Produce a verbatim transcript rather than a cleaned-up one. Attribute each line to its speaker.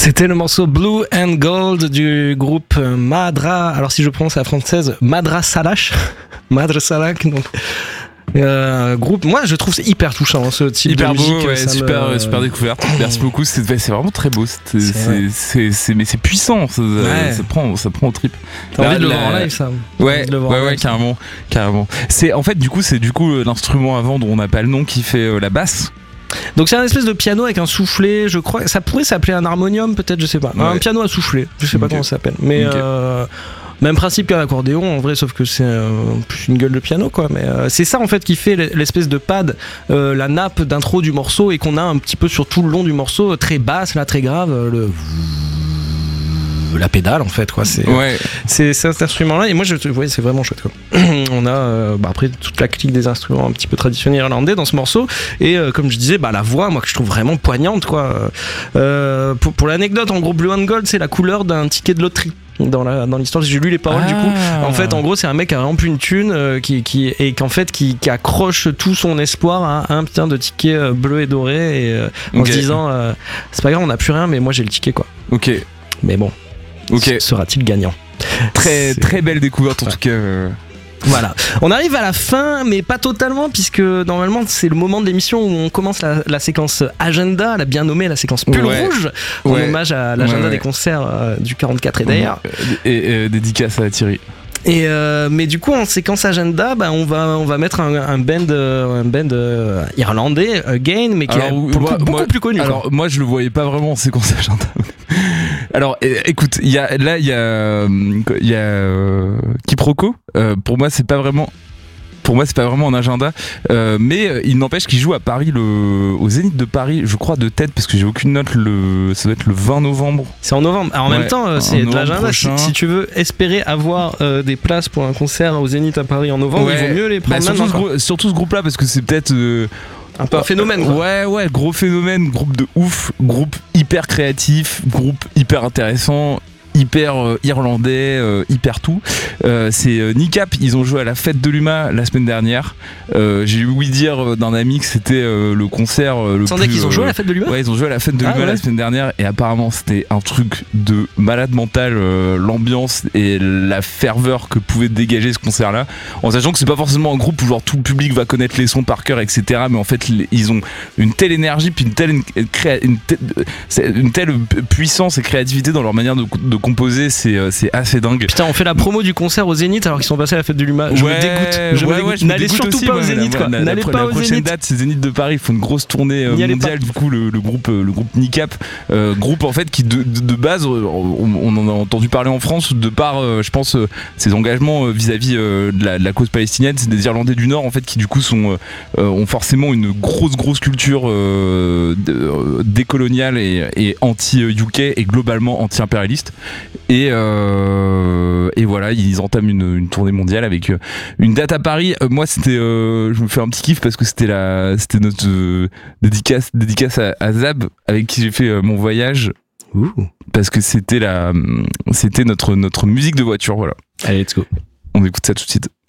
Speaker 1: C'était le morceau Blue and Gold du groupe Madra. Alors si je prononce à la française, Madra Salash. Madra Salak, donc. Euh, groupe, moi je trouve c'est hyper touchant ce type
Speaker 2: hyper
Speaker 1: de musique.
Speaker 2: Beau, ouais, super,
Speaker 1: me...
Speaker 2: super découverte. Merci beaucoup. C'est, c'est vraiment très beau. C'est,
Speaker 1: c'est,
Speaker 2: c'est, c'est, c'est, mais c'est puissant. Ça, ouais. ça prend, ça prend au trip.
Speaker 1: T'as envie de le voir en live, ça.
Speaker 2: Ouais, ouais, ouais, live, carrément, carrément. C'est en fait du coup, c'est du coup l'instrument avant dont on n'a pas le nom qui fait euh, la basse.
Speaker 1: Donc c'est un espèce de piano avec un soufflet, je crois. Ça pourrait s'appeler un harmonium, peut-être, je sais pas. Ouais. Un piano à soufflet, je sais pas okay. comment ça s'appelle. Mais okay. euh, même principe qu'un accordéon en vrai, sauf que c'est euh, plus une gueule de piano, quoi. Mais euh, c'est ça en fait qui fait l'espèce de pad, euh, la nappe d'intro du morceau et qu'on a un petit peu sur tout le long du morceau, très basse, là, très grave, le. La pédale en fait quoi, c'est,
Speaker 2: ouais.
Speaker 1: c'est, c'est cet instrument là et moi je ouais, c'est vraiment chouette quoi. On a euh, bah, après toute la clique des instruments un petit peu traditionnels irlandais dans ce morceau et euh, comme je disais bah, la voix moi que je trouve vraiment poignante quoi. Euh, pour, pour l'anecdote en gros Blue and Gold c'est la couleur d'un ticket de loterie. Dans, la, dans l'histoire, j'ai lu les paroles ah. du coup. En fait, en gros, c'est un mec qui a rempli une thune euh, qui, qui, et qu'en fait, qui, qui accroche tout son espoir à un putain de ticket euh, bleu et doré et, euh, en okay. se disant euh, c'est pas grave, on n'a plus rien, mais moi j'ai le ticket quoi.
Speaker 2: Ok.
Speaker 1: Mais bon.
Speaker 2: Ok.
Speaker 1: Sera-t-il gagnant ?
Speaker 2: Très c'est... très belle découverte en ouais. tout cas. Euh...
Speaker 1: Voilà. On arrive à la fin, mais pas totalement, puisque normalement c'est le moment de l'émission où on commence la, la séquence agenda, la bien nommée la séquence pull ouais. rouge, en ouais. hommage à l'agenda ouais, ouais. des concerts euh, du quarante-quatre et d'ailleurs.
Speaker 2: Et, et euh, dédicace à Thierry.
Speaker 1: Et euh, mais du coup en séquence agenda bah, on va on va mettre un, un band euh, un band euh, irlandais Again mais qui alors, est pour moi, beaucoup
Speaker 2: moi,
Speaker 1: plus connu.
Speaker 2: Alors
Speaker 1: quoi.
Speaker 2: moi je le voyais pas vraiment en séquence agenda. Alors écoute, il y a là il y a il y a euh, Quiproquo. Euh, pour moi c'est pas vraiment Pour moi, c'est pas vraiment un agenda, euh, mais euh, il n'empêche qu'il joue à Paris, le, au Zénith de Paris, je crois de tête, parce que j'ai aucune note. Le, ça doit être le vingt novembre.
Speaker 1: C'est en novembre. Alors en ouais, même temps, euh, c'est de l'agenda. Si, si tu veux espérer avoir euh, des places pour un concert au Zénith à Paris en novembre, ouais. il vaut mieux les prendre
Speaker 2: bah,
Speaker 1: maintenant.
Speaker 2: Surtout, ce gros, surtout ce groupe-là, parce que c'est peut-être euh,
Speaker 1: un peu un phénomène. Quoi.
Speaker 2: Ouais, ouais, gros phénomène, groupe de ouf, groupe hyper créatif, groupe hyper intéressant. Hyper euh, irlandais, euh, hyper tout. Euh, c'est euh, Nicap, ils ont joué à la fête de l'U M A la semaine dernière. Euh, j'ai eu ouï dire d'un ami que c'était euh, le concert euh, le
Speaker 1: Sans
Speaker 2: plus.
Speaker 1: qu'ils ont joué à la fête de l'U M A.
Speaker 2: Ouais, ils ont joué à la fête de l'U M A ah, ouais. la semaine dernière et apparemment c'était un truc de malade mental, euh, l'ambiance et la ferveur que pouvait dégager ce concert-là. En sachant que c'est pas forcément un groupe où genre tout le public va connaître les sons par cœur, et cetera. Mais en fait, les, ils ont une telle énergie puis une telle une, une, telle, une telle puissance et créativité dans leur manière de, de composer, c'est, c'est assez dingue.
Speaker 1: Putain, on fait la promo du concert au Zénith alors qu'ils sont passés à la fête de l'U M A. Je
Speaker 2: ouais,
Speaker 1: me dégoûte. Je
Speaker 2: ouais,
Speaker 1: me dégoûte.
Speaker 2: Ouais, je
Speaker 1: N'allez
Speaker 2: me dégoûte
Speaker 1: surtout
Speaker 2: aussi,
Speaker 1: pas
Speaker 2: ouais,
Speaker 1: au Zénith,
Speaker 2: la,
Speaker 1: quoi.
Speaker 2: La,
Speaker 1: N'allez
Speaker 2: la,
Speaker 1: pas
Speaker 2: la
Speaker 1: au
Speaker 2: prochaine
Speaker 1: Zénith.
Speaker 2: date, c'est Zénith de Paris. Ils font une grosse tournée euh, mondiale. Du coup, le, le groupe, le groupe Nicap, euh, groupe en fait qui de, de, de base, on, on en a entendu parler en France de par, euh, je pense, euh, ses engagements euh, vis-à-vis euh, de, la, de la cause palestinienne. C'est des Irlandais du Nord en fait qui du coup sont euh, ont forcément une grosse grosse culture euh, de, euh, décoloniale et, et anti-U K et globalement anti-impérialiste. Et, euh, et voilà, ils entament une, une tournée mondiale avec euh, une date à Paris. Euh, moi, c'était, euh, je me fais un petit kiff parce que c'était la, c'était notre euh, dédicace, dédicace à, à Zab avec qui j'ai fait euh, mon voyage. Ouh. Parce que c'était la, c'était notre notre musique de voiture. Voilà.
Speaker 1: Allez, let's go.
Speaker 2: On écoute ça tout de suite.